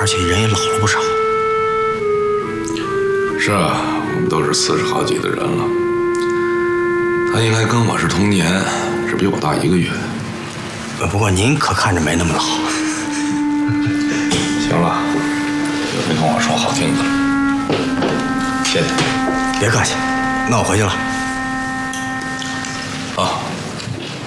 而且人也老了不少。 是啊，我们都是40好几的人了。他应该跟我是同年，只比我大1个月。 不过您可看着没那么老。 行了，也别跟我说好听的了，谢谢。 别客气，那我回去了。